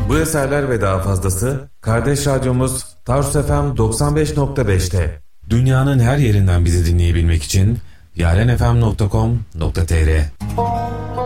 Bu eserler ve daha fazlası kardeş radyomuz Tarsus FM 95.5'te. Dünyanın her yerinden bizi dinleyebilmek için yarenfm.com.tr.